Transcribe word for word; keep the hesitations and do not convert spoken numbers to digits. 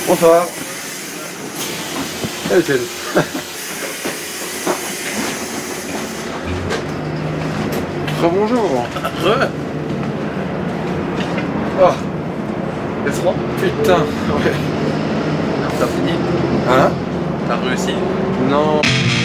Bonsoir. Salut Ted. Rebonjour. Re Oh. C'est froid. Putain. Ouais. T'as fini? Hein? T'as réussi? Non.